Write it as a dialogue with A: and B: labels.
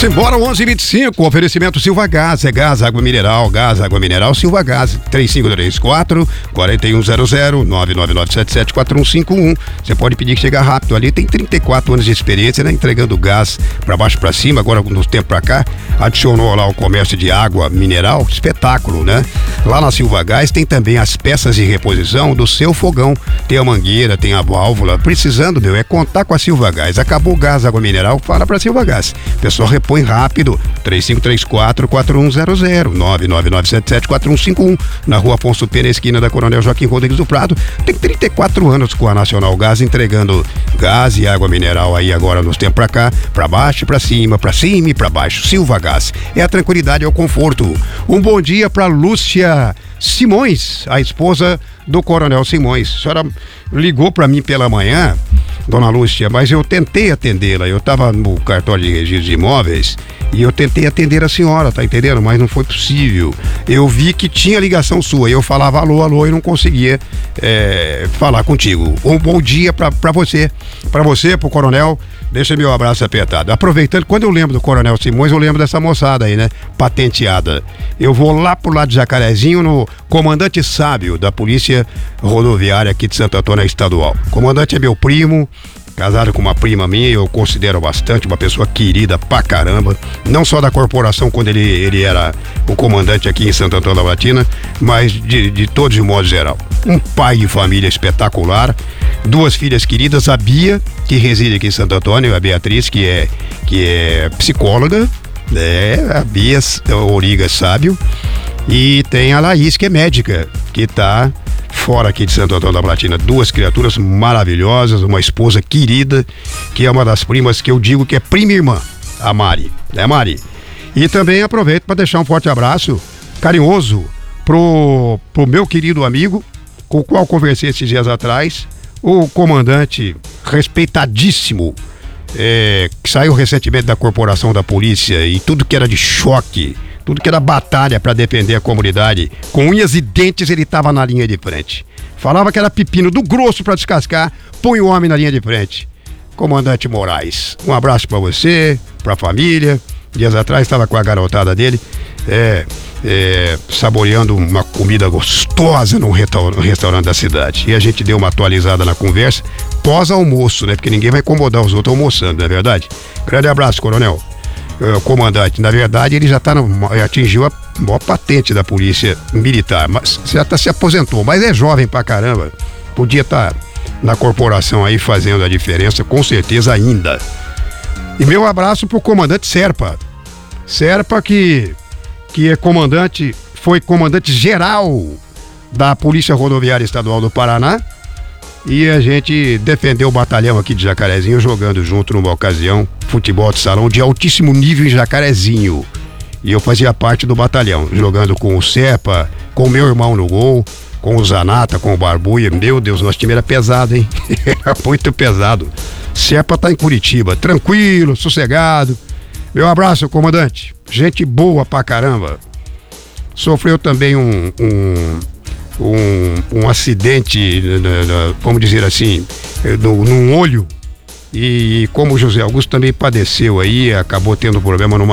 A: Simbora, 11h25, oferecimento Silva Gás, água mineral, Silva Gás, 3534-4100, 999774151. Você pode pedir que chega rápido ali, tem 34 anos de experiência, né? Entregando gás pra baixo pra cima, agora no tempo pra cá, adicionou lá o comércio de água mineral, espetáculo, né? Lá na Silva Gás tem também as peças de reposição do seu fogão, tem a mangueira, tem a válvula, precisando, é contar com a Silva Gás. Acabou o gás, água mineral, fala pra Silva Gás. Pessoal, repõe rápido, 3534-4100, 999774151, na rua Afonso Pena, esquina da Coronel Joaquim Rodrigues do Prado. Tem 34 anos com a Nacional Gás, entregando gás e água mineral aí agora nos tempos pra cá, pra baixo, pra cima e pra baixo. Silva Gás, é a tranquilidade, é o conforto. Um bom dia pra Lúcia Simões, a esposa do Coronel Simões. A senhora ligou pra mim pela manhã, dona Lúcia, mas eu tentei atendê-la. Eu estava no cartório de registro de imóveis e eu tentei atender a senhora, tá entendendo? Mas não foi possível. Eu vi que tinha ligação sua e eu falava alô, alô e não conseguia falar contigo. Um bom dia pra você, pro Coronel. Deixa meu abraço apertado. Aproveitando, quando eu lembro do Coronel Simões, eu lembro dessa moçada aí, né? Patenteada. Eu vou lá pro lado de Jacarezinho, no comandante Sábio da Polícia Rodoviária aqui de Santo Antônio Estadual. O comandante é meu primo, casado com uma prima minha, eu considero bastante, uma pessoa querida pra caramba, não só da corporação quando ele era o comandante aqui em Santo Antônio da Batina, mas de todos de modo geral. Um pai de família espetacular, duas filhas queridas, a Bia, que reside aqui em Santo Antônio, a Beatriz, que é psicóloga, a Bia Origa Sábio, e tem a Laís, que é médica, que tá fora aqui de Santo Antônio da Platina. Duas criaturas maravilhosas, uma esposa querida, que é uma das primas que eu digo que é prima irmã, a Mari, né, Mari? E também aproveito para deixar um forte abraço carinhoso pro meu querido amigo, com o qual conversei esses dias atrás, o comandante respeitadíssimo, que saiu recentemente da corporação da polícia, e tudo que era de choque, tudo que era batalha para defender a comunidade, com unhas e dentes ele estava na linha de frente. Falava que era pepino do grosso para descascar, põe o homem na linha de frente. Comandante Moraes, um abraço para você, para a família. Dias atrás estava com a garotada dele, saboreando uma comida gostosa num restaurante da cidade. E a gente deu uma atualizada na conversa, pós-almoço, né? Porque ninguém vai incomodar os outros almoçando, não é verdade? Grande abraço, coronel. Comandante, na verdade ele já atingiu a maior patente da polícia militar, mas já se aposentou, mas é jovem pra caramba, podia estar na corporação aí fazendo a diferença, com certeza ainda. E meu abraço pro comandante Serpa que foi comandante geral da Polícia Rodoviária Estadual do Paraná, e a gente defendeu o batalhão aqui de Jacarezinho, jogando junto numa ocasião, futebol de salão de altíssimo nível em Jacarezinho. E eu fazia parte do batalhão, jogando com o Serpa, com o meu irmão no gol, com o Zanata, com o Barbuia. Meu Deus, nosso time era pesado, hein? Era muito pesado. Serpa tá em Curitiba, tranquilo, sossegado. Meu abraço, comandante. Gente boa pra caramba. Sofreu também um acidente, vamos dizer assim, num olho, e como o José Augusto também padeceu aí, acabou tendo problema numa